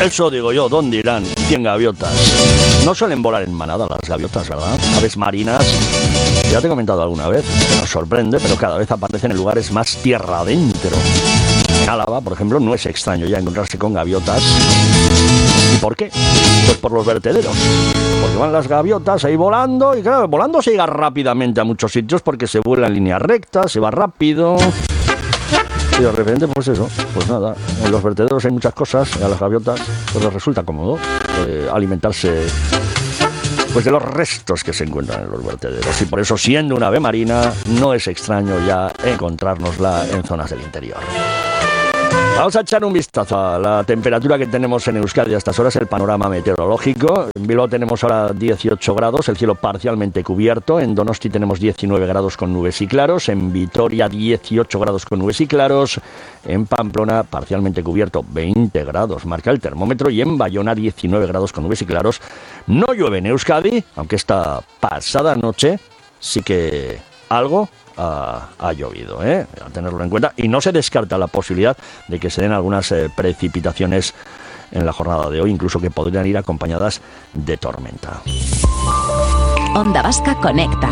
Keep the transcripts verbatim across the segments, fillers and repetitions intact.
Eso digo yo, ¿dónde irán cien gaviotas? No suelen volar en manada las gaviotas, ¿verdad? Aves marinas, ya te he comentado alguna vez, que nos sorprende, pero cada vez aparecen en lugares más tierra adentro. En Álava, por ejemplo, no es extraño ya encontrarse con gaviotas. ¿Y por qué? Pues por los vertederos. Porque van las gaviotas ahí volando, y claro, volando se llega rápidamente a muchos sitios porque se vuela en línea recta, se va rápido. Y de repente, pues eso, pues nada, en los vertederos hay muchas cosas, y a las gaviotas pues les resulta cómodo eh, alimentarse pues de los restos que se encuentran en los vertederos. Y por eso, siendo una ave marina, no es extraño ya encontrárnosla en zonas del interior. Vamos a echar un vistazo a la temperatura que tenemos en Euskadi a estas horas, el panorama meteorológico. En Bilbao tenemos ahora dieciocho grados, el cielo parcialmente cubierto. En Donosti tenemos diecinueve grados con nubes y claros. En Vitoria dieciocho grados con nubes y claros. En Pamplona parcialmente cubierto, veinte grados marca el termómetro. Y en Bayona diecinueve grados con nubes y claros. No llueve en Euskadi, aunque esta pasada noche sí que algo Ha, ha llovido, ¿eh? A tenerlo en cuenta, y no se descarta la posibilidad de que se den algunas eh, precipitaciones en la jornada de hoy, incluso que podrían ir acompañadas de tormenta. Onda Vasca Conecta.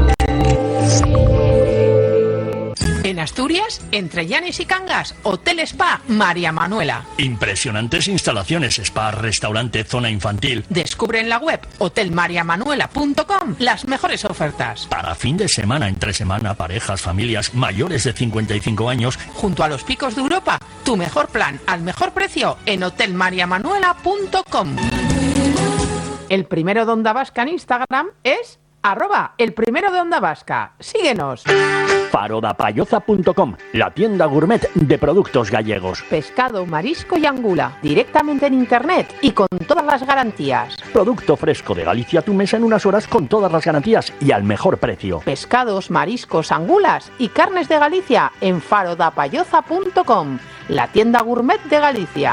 En Asturias, entre Llanes y Cangas, Hotel Spa María Manuela. Impresionantes instalaciones, spa, restaurante, zona infantil. Descubre en la web hotel maria manuela punto com las mejores ofertas. Para fin de semana, entre semana, parejas, familias mayores de cincuenta y cinco años. Junto a los picos de Europa, tu mejor plan al mejor precio en hotel maria manuela punto com. El primero de Onda Vasca en Instagram es arroba el primero de Onda Vasca. Síguenos. Farodapayoza punto com, la tienda gourmet de productos gallegos. Pescado, marisco y angula, directamente en internet y con todas las garantías. Producto fresco de Galicia a tu mesa en unas horas con todas las garantías y al mejor precio. Pescados, mariscos, angulas y carnes de Galicia en farodapayoza punto com, la tienda gourmet de Galicia.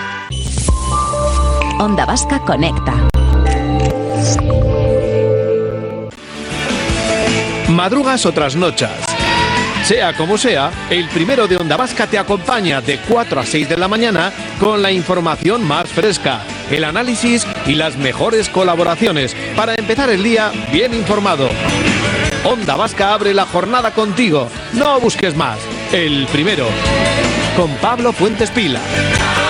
Onda Vasca Conecta. Madrugas o trasnochas. Sea como sea, el primero de Onda Vasca te acompaña de cuatro a seis de la mañana con la información más fresca, el análisis y las mejores colaboraciones para empezar el día bien informado. Onda Vasca abre la jornada contigo. No busques más. El primero. Con Pablo Fuentes Pila.